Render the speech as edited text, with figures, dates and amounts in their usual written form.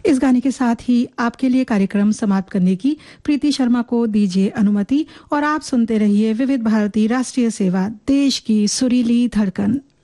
इस गाने के साथ ही आपके लिए कार्यक्रम समाप्त करने की प्रीति शर्मा को दीजिए अनुमति और आप सुनते रहिए विविध भारती राष्ट्रीय सेवा, देश की सुरीली धड़कन।